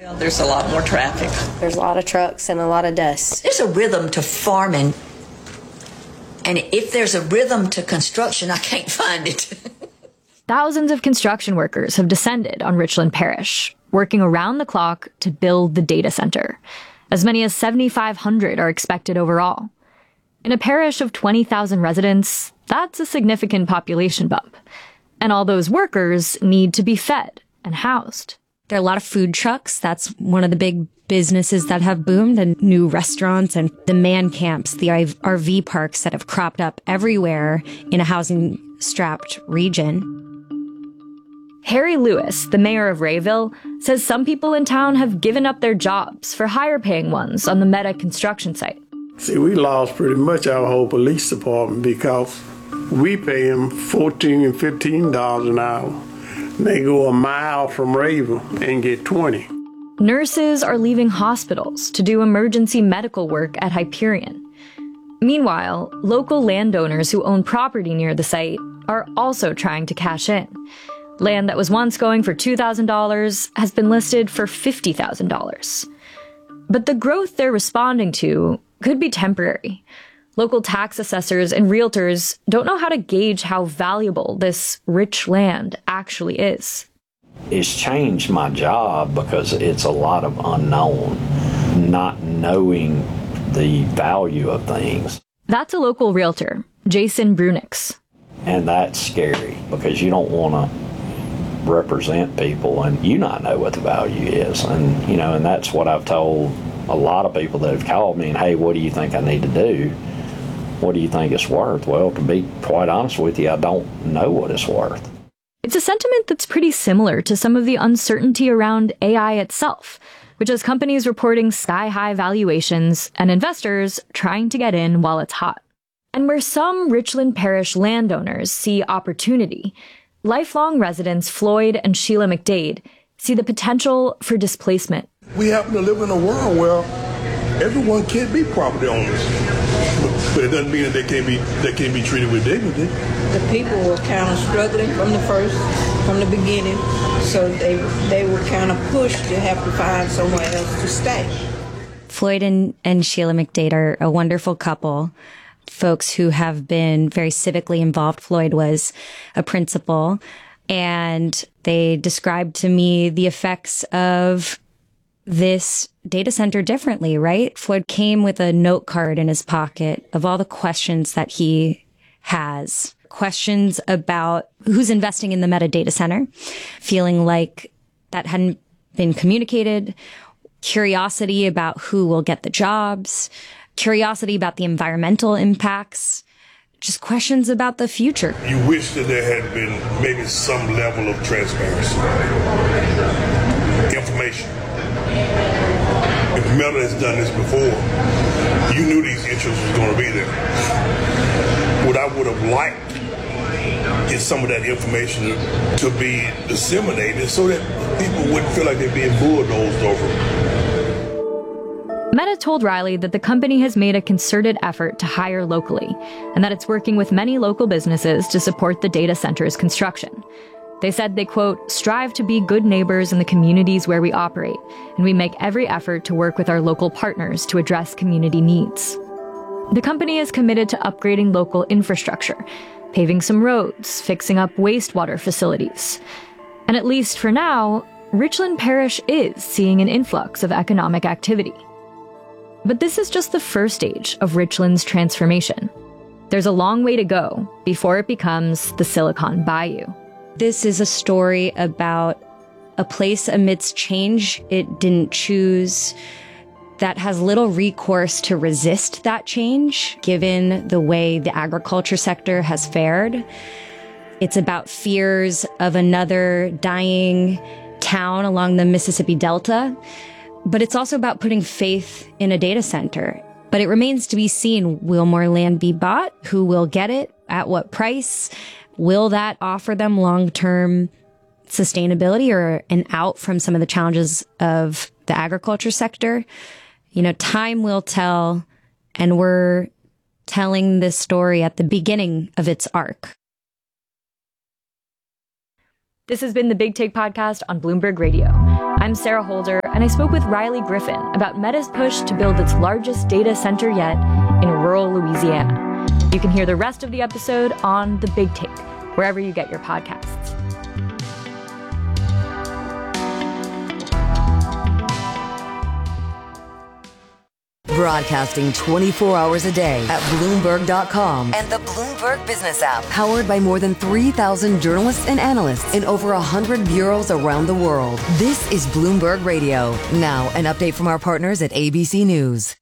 Well, there's a lot more traffic. There's a lot of trucks and a lot of dust. There's a rhythm to farming, and if there's a rhythm to construction, I can't find it. Thousands of construction workers have descended on Richland Parish, working around the clock to build the data center. As many as 7,500 are expected overall. In a parish of 20,000 residents, that's a significant population bump. And all those workers need to be fed and housed. There are a lot of food trucks. That's one of the big businesses that have boomed, and new restaurants and the man camps, the RV parks that have cropped up everywhere in a housing-strapped region. Harry Lewis, the mayor of Rayville, says some people in town have given up their jobs for higher-paying ones on the Meta construction site. See, we lost pretty much our whole police department because we pay them $14 and $15 an hour. They go a mile from Rayville and get 20. Nurses are leaving hospitals to do emergency medical work at Hyperion. Meanwhile, local landowners who own property near the site are also trying to cash in. Land that was once going for $2,000 has been listed for $50,000. But the growth they're responding to could be temporary. Local tax assessors and realtors don't know how to gauge how valuable this rich land actually is. It's changed my job because it's a lot of unknown, not knowing the value of things. That's a local realtor, Jason Brunix. And that's scary because you don't want to represent people and you not know what the value is. And, and that's what I've told a lot of people that have called me and, hey, what do you think I need to do? What do you think it's worth? Well, to be quite honest with you, I don't know what it's worth. It's a sentiment that's pretty similar to some of the uncertainty around AI itself, which has companies reporting sky-high valuations and investors trying to get in while it's hot. And where some Richland Parish landowners see opportunity, lifelong residents Floyd and Sheila McDade see the potential for displacement. We happen to live in a world where everyone can't be property owners, but it doesn't mean that they can't be treated with dignity. The people were kind of struggling from the beginning, so they were kind of pushed to have to find somewhere else to stay. Floyd and Sheila McDade are a wonderful couple, folks who have been very civically involved. Floyd was a principal, and they described to me the effects of this data center differently, right? Floyd came with a note card in his pocket of all the questions that he has. Questions about who's investing in the Meta data center, feeling like that hadn't been communicated, curiosity about who will get the jobs, curiosity about the environmental impacts, just questions about the future. You wish that there had been maybe some level of transparency, information. If Meta has done this before, you knew these issues was going to be there. What I would have liked is some of that information to be disseminated so that people wouldn't feel like they're being bulldozed over. Meta told Riley that the company has made a concerted effort to hire locally, and that it's working with many local businesses to support the data center's construction. They said they, quote, strive to be good neighbors in the communities where we operate, and we make every effort to work with our local partners to address community needs. The company is committed to upgrading local infrastructure, paving some roads, fixing up wastewater facilities. And at least for now, Richland Parish is seeing an influx of economic activity. But this is just the first stage of Richland's transformation. There's a long way to go before it becomes the Silicon Bayou. This is a story about a place amidst change it didn't choose, that has little recourse to resist that change, given the way the agriculture sector has fared. It's about fears of another dying town along the Mississippi Delta, but it's also about putting faith in a data center. But it remains to be seen, will more land be bought? Who will get it? At what price? Will that offer them long-term sustainability or an out from some of the challenges of the agriculture sector? Time will tell, and we're telling this story at the beginning of its arc. This has been the Big Take Podcast on Bloomberg Radio. I'm Sarah Holder, and I spoke with Riley Griffin about Meta's push to build its largest data center yet in rural Louisiana. You can hear the rest of the episode on The Big Take, wherever you get your podcasts. Broadcasting 24 hours a day at Bloomberg.com and the Bloomberg Business app. Powered by more than 3,000 journalists and analysts in over 100 bureaus around the world. This is Bloomberg Radio. Now, an update from our partners at ABC News.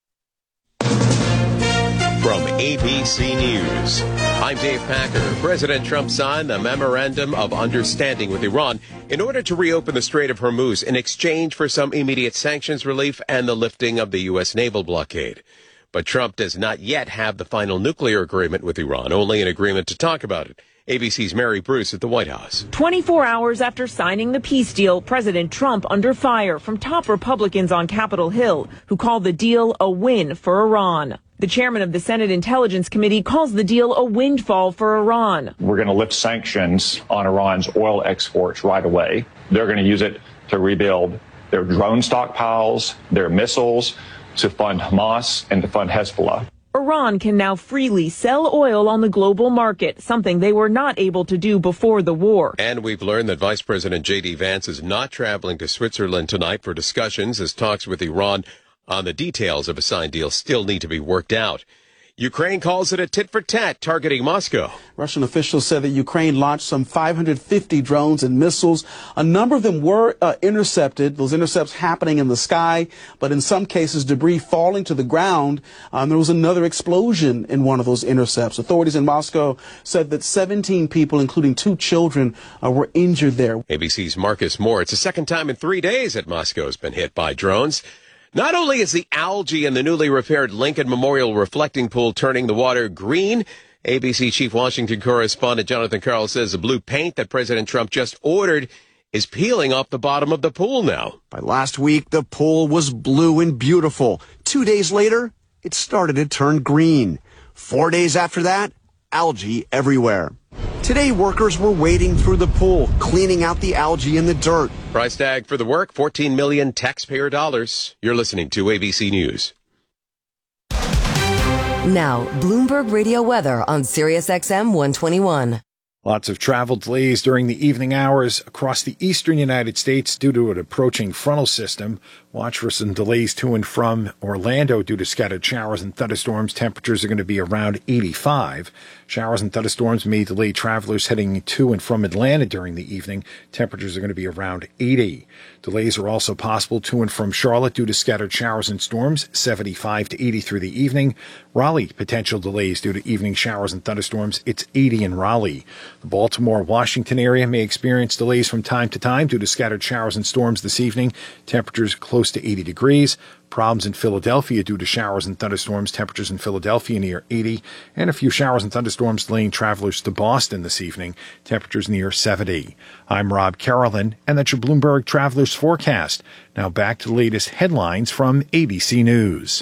From ABC News, I'm Dave Packer. President Trump signed the Memorandum of Understanding with Iran in order to reopen the Strait of Hormuz in exchange for some immediate sanctions relief and the lifting of the U.S. naval blockade. But Trump does not yet have the final nuclear agreement with Iran, only an agreement to talk about it. ABC's Mary Bruce at the White House. 24 hours after signing the peace deal, President Trump under fire from top Republicans on Capitol Hill, who called the deal a win for Iran. The chairman of the Senate Intelligence Committee calls the deal a windfall for Iran. We're going to lift sanctions on Iran's oil exports right away. They're going to use it to rebuild their drone stockpiles, their missiles, to fund Hamas and to fund Hezbollah. Iran can now freely sell oil on the global market, something they were not able to do before the war. And we've learned that Vice President J.D. Vance is not traveling to Switzerland tonight for discussions as talks with Iran on the details of a signed deal still need to be worked out. Ukraine calls it a tit-for-tat, targeting Moscow. Russian officials said that Ukraine launched some 550 drones and missiles. A number of them were intercepted, those intercepts happening in the sky, but in some cases debris falling to the ground. There was another explosion in one of those intercepts. Authorities in Moscow said that 17 people, including 2 children, were injured there. ABC's Marcus Moore. It's the second time in 3 days that Moscow has been hit by drones. Not only is the algae in the newly repaired Lincoln Memorial reflecting pool turning the water green, ABC Chief Washington correspondent Jonathan Karl says the blue paint that President Trump just ordered is peeling off the bottom of the pool now. By last week, the pool was blue and beautiful. 2 days later, it started to turn green. 4 days after that, algae everywhere. Today, workers were wading through the pool, cleaning out the algae in the dirt. Price tag for the work, $14 million taxpayer dollars. You're listening to ABC News. Now, Bloomberg Radio weather on SiriusXM 121. Lots of travel delays during the evening hours across the eastern United States due to an approaching frontal system. Watch for some delays to and from Orlando due to scattered showers and thunderstorms. Temperatures are going to be around 85. Showers and thunderstorms may delay travelers heading to and from Atlanta during the evening. Temperatures are going to be around 80. Delays are also possible to and from Charlotte due to scattered showers and storms, 75 to 80 through the evening. Raleigh, potential delays due to evening showers and thunderstorms. It's 80 in Raleigh. The Baltimore, Washington area may experience delays from time to time due to scattered showers and storms this evening. Temperatures close to 80 degrees. Problems in Philadelphia due to showers and thunderstorms. Temperatures in Philadelphia near 80. And a few showers and thunderstorms delaying travelers to Boston this evening. Temperatures near 70. I'm Rob Carolyn, and that's your Bloomberg Travelers Forecast. Now back to the latest headlines from ABC News.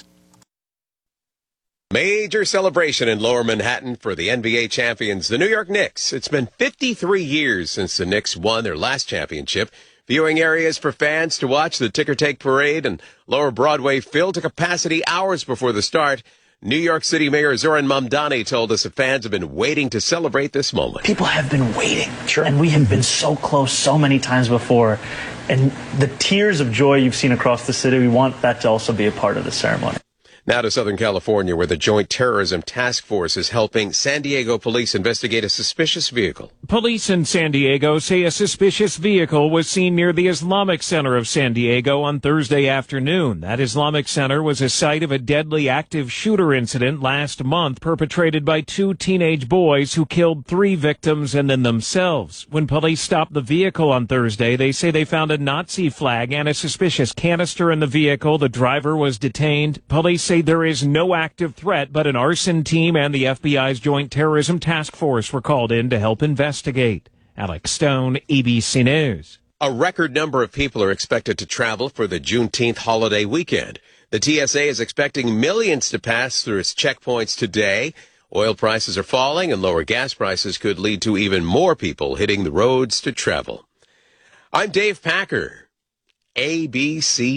Major celebration in Lower Manhattan for the NBA champions, the New York Knicks. It's been 53 years since the Knicks won their last championship. Viewing areas for fans to watch the ticker-tape parade and Lower Broadway filled to capacity hours before the start. New York City Mayor Zoran Mamdani told us that fans have been waiting to celebrate this moment. People have been waiting, and we have been so close so many times before. And the tears of joy you've seen across the city, we want that to also be a part of the ceremony. Now to Southern California, where the Joint Terrorism Task Force is helping San Diego police investigate a suspicious vehicle. Police in San Diego say a suspicious vehicle was seen near the Islamic Center of San Diego on Thursday afternoon. That Islamic Center was a site of a deadly active shooter incident last month perpetrated by 2 teenage boys who killed 3 victims and then themselves. When police stopped the vehicle on Thursday, they say they found a Nazi flag and a suspicious canister in the vehicle. The driver was detained. Police say there is no active threat, but an arson team and the FBI's Joint Terrorism Task Force were called in to help investigate. Alex Stone, ABC News. A record number of people are expected to travel for the Juneteenth holiday weekend. The TSA is expecting millions to pass through its checkpoints today. Oil prices are falling, and lower gas prices could lead to even more people hitting the roads to travel. I'm Dave Packer, ABC